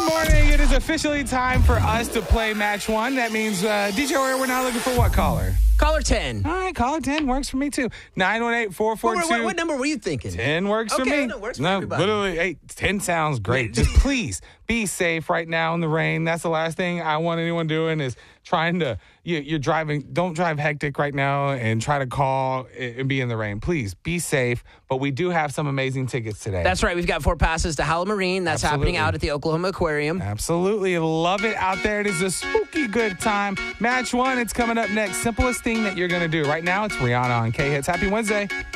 morning. It is officially time for us to play match one. That means, DJ Warrior, we're now looking for what caller? Caller 10. All right, caller 10 works for me too. 918-442. What number were you thinking? 10 works for me. Okay, that works for everybody. Literally, 10 sounds great. Just please be safe right now in the rain. That's the last thing I want anyone doing is trying to, you're driving, don't drive hectic right now and try to call and be in the rain. Please be safe. But we do have some amazing tickets today. That's right. We've got 4 passes to Howell Marine. That's happening out at the Oklahoma Aquarium. Absolutely. Love it out there. It is a spooky good time. Match one, it's coming up next. Simplest thing that you're going to do. Right now, it's Rihanna on K-Hits. Happy Wednesday.